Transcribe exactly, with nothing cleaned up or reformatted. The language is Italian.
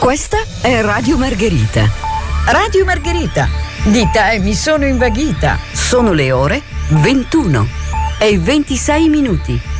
Questa è Radio Margherita. Radio Margherita, di te mi sono invaghita. Sono le ore ventuno e ventisei minuti.